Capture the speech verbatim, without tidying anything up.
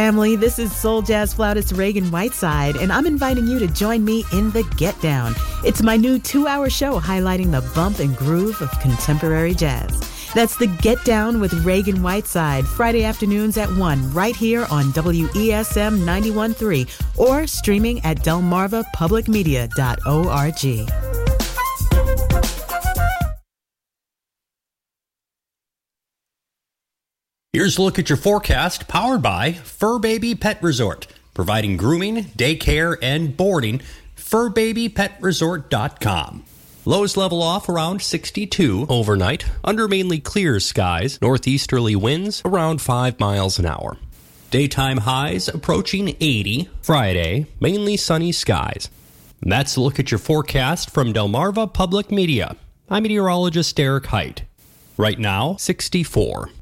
family. This is soul jazz flautist Reagan Whiteside, and I'm inviting you to join me in The Get Down. It's my new two-hour show highlighting the bump and groove of contemporary jazz. That's The Get Down with Reagan Whiteside, Friday afternoons at one, right here on W E S M ninety-one point three, or streaming at delmarva public media dot org. Here's a look at your forecast, powered by Fur Baby Pet Resort, providing grooming, daycare, and boarding. fur baby pet resort dot com. Lows level off around sixty-two overnight, under mainly clear skies, northeasterly winds around five miles an hour. Daytime highs approaching eighty. Friday, mainly sunny skies. And that's a look at your forecast from Delmarva Public Media. I'm meteorologist Derek Height. Right now, sixty-four.